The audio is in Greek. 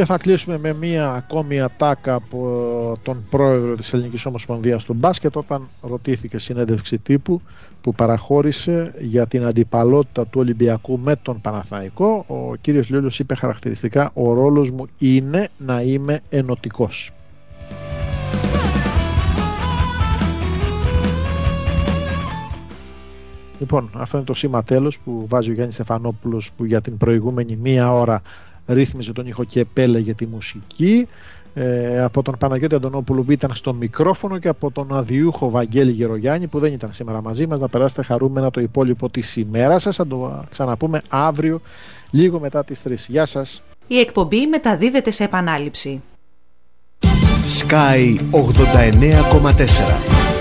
Και θα κλείσουμε με μία ακόμη ατάκα από τον πρόεδρο της Ελληνικής Ομοσπονδίας του Μπάσκετ, όταν ρωτήθηκε συνέντευξη τύπου που παραχώρησε για την αντιπαλότητα του Ολυμπιακού με τον Παναθηναϊκό. Ο κύριος Λιόλιος είπε χαρακτηριστικά: ο ρόλος μου είναι να είμαι ενωτικός. Λοιπόν, αυτό είναι το σήμα τέλος που βάζει ο Γιάννης Στεφανόπουλος, που για την προηγούμενη μία ώρα ρύθμιζε τον ήχο και επέλεγε τη μουσική. Από τον Παναγιώτη Αντωνόπουλου που ήταν στο μικρόφωνο και από τον αδιούχο Βαγγέλη Γερογιάννη που δεν ήταν σήμερα μαζί μας. Να περάσετε χαρούμενα το υπόλοιπο της ημέρας σας. Θα το ξαναπούμε αύριο λίγο μετά τις 3. Γεια σας. Η εκπομπή μεταδίδεται σε επανάληψη. Sky 89,4